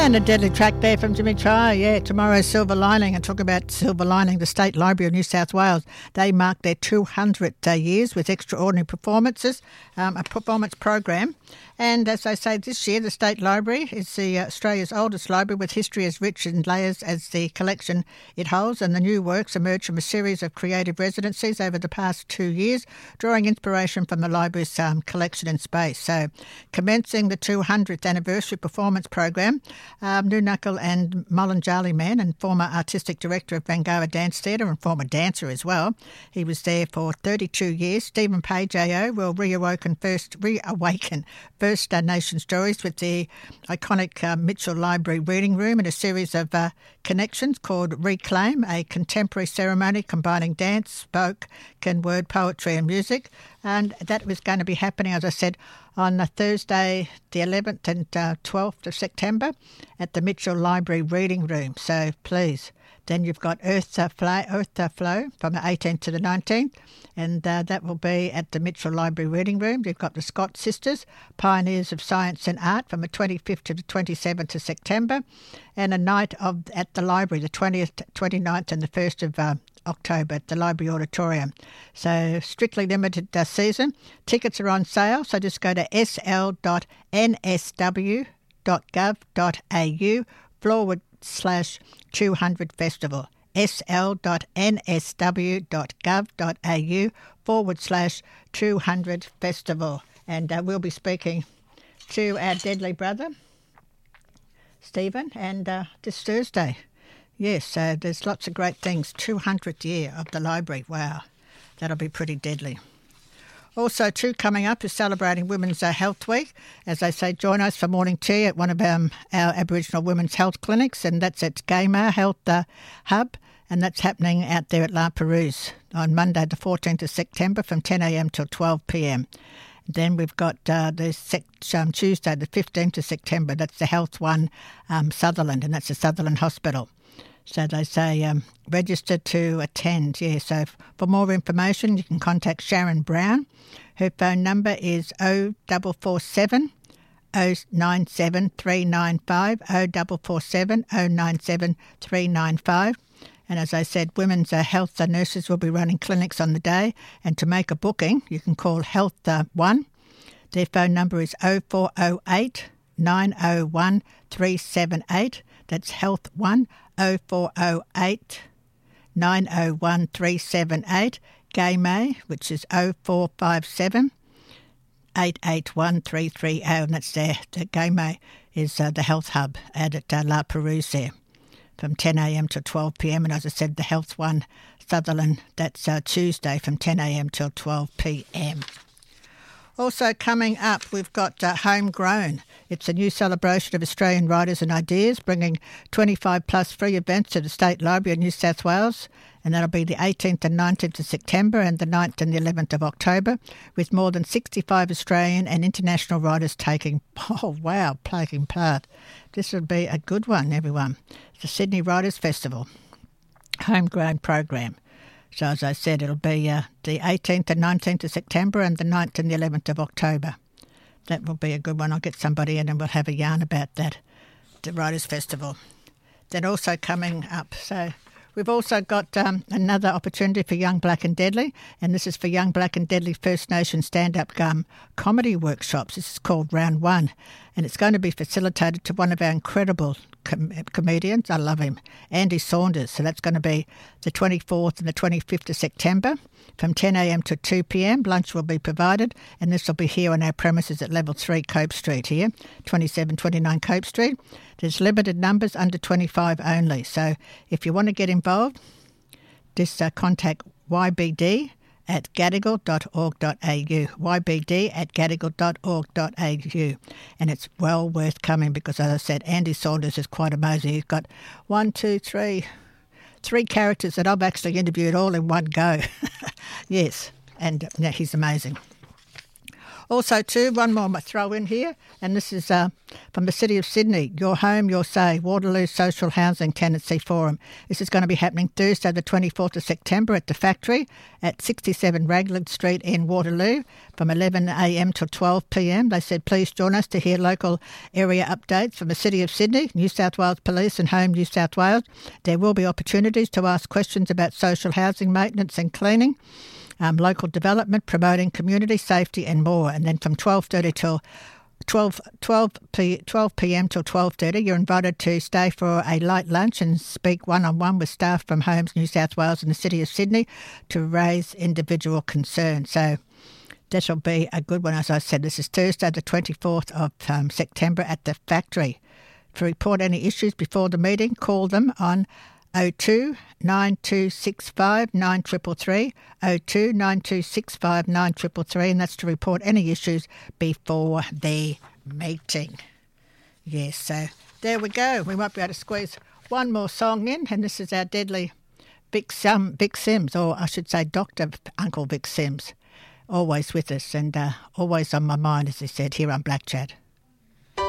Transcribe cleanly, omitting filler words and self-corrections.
And a deadly track there from Jimmy Tri. Yeah, tomorrow's Silver Lining. And talk about Silver Lining, the State Library of New South Wales. They mark their 200th years with extraordinary performances, a performance program. And as I say, this year the State Library is Australia's oldest library with history as rich in layers as the collection it holds, and the new works emerge from a series of creative residencies over the past 2 years, drawing inspiration from the library's collection in space. So, commencing the 200th anniversary performance program, Noonuccal and Mullinjali man and former artistic director of Bangarra Dance Theatre and former dancer as well. He was there for 32 years. Stephen Page AO will reawaken First Nation stories with the iconic Mitchell Library Reading Room and a series of connections called Reclaim, a contemporary ceremony combining dance, spoken word, poetry and music. And that was going to be happening, as I said, on Thursday the 11th and 12th of September at the Mitchell Library Reading Room. So please. Then you've got Earth Flow from the 18th to the 19th, and that will be at the Mitchell Library Reading Room. You've got the Scott Sisters, Pioneers of Science and Art, from the 25th to the 27th of September, and a night at the library, the 20th, 29th and the 1st of October at the Library Auditorium. So strictly limited season. Tickets are on sale, so just go to sl.nsw.gov.au/200 Festival. sl.nsw.gov.au/200 Festival. And we'll be speaking to our deadly brother, Stephen, and this Thursday. Yes, there's lots of great things. 200th year of the library. Wow, that'll be pretty deadly. Also, too, coming up is celebrating Women's Health Week. As I say, join us for morning tea at one of our Aboriginal women's health clinics, and that's at Gaymar Health Hub, and that's happening out there at La Perouse on Monday the 14th of September from 10 a.m. till 12 p.m. Then we've got Tuesday the 15th of September, that's the Health One Sutherland, and that's the Sutherland Hospital. So they say register to attend. Yeah, so for more information, you can contact Sharon Brown. Her phone number is 0447 097 395, 0447 097 395. And as I said, women's health nurses will be running clinics on the day. And to make a booking, you can call Health One. Their phone number is 0408 901 378. That's Health One, 0408 901 378. Gaymar, which is 0457 881 330. And that's there. The Gaymar is the health hub at La Perouse there from 10 a.m. to 12 p.m. And as I said, the Health One Sutherland, that's Tuesday from 10 a.m. till 12 p.m. Also coming up, we've got Homegrown. It's a new celebration of Australian writers and ideas, bringing 25 plus free events to the State Library of New South Wales, and that'll be the 18th and 19th of September and the 9th and the 11th of October, with more than 65 Australian and international writers taking part. This will be a good one, everyone. It's the Sydney Writers' Festival, Homegrown program. So as I said, it'll be the 18th and 19th of September and the 9th and the 11th of October. That will be a good one. I'll get somebody in and we'll have a yarn about that, the Writers' Festival. Then also coming up, so we've also got another opportunity for Young Black and Deadly, and this is for Young Black and Deadly First Nation stand-up comedy workshops. This is called Round One, and it's going to be facilitated to one of our incredible comedians. I love him, Andy Saunders. So that's going to be the 24th and the 25th of September from 10 a.m. to 2 p.m. Lunch will be provided, and this will be here on our premises at Level 3 Cope Street here, 2729 Cope Street. There's limited numbers, under 25 only. So if you want to get involved, just contact ybd@gadigal.org.au, ybd@gadigal.org.au, and it's well worth coming because, as I said, Andy Saunders is quite amazing. He's got three characters that I've actually interviewed all in one go. Yes, and he's amazing. Also, too, one more I throw in here, and this is from the City of Sydney, Your Home, Your Say, Waterloo Social Housing Tenancy Forum. This is going to be happening Thursday the 24th of September at the Factory at 67 Raglan Street in Waterloo from 11am till 12pm. They said, please join us to hear local area updates from the City of Sydney, New South Wales Police and Home New South Wales. There will be opportunities to ask questions about social housing maintenance and cleaning, local development, promoting community safety and more. And then from 12:30 till 12 p.m. till 12:30, you're invited to stay for a light lunch and speak one-on-one with staff from Homes New South Wales and the City of Sydney to raise individual concerns. So this will be a good one. As I said, this is Thursday the 24th of September at the Factory. To report any issues before the meeting, call them on 02 9265 9333, 02 9265 9333, and that's to report any issues before the meeting. Yes, so there we go. We might be able to squeeze one more song in, and this is our deadly Vic Sims, or I should say Dr. Uncle Vic Sims, always with us and always on my mind, as he said, here on Black Chat.